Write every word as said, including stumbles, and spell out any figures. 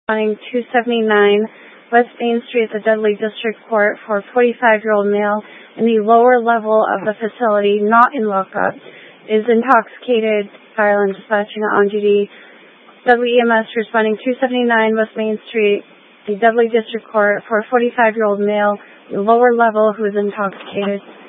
Responding two seventy-nine West Main Street at the Dudley District Court for a forty-five-year-old male in the lower level of the facility, not in lockup, is intoxicated. Fire and dispatching on duty. Dudley E M S responding two seventy-nine West Main Street, the Dudley District Court for a forty-five-year-old male in the lower level who is intoxicated.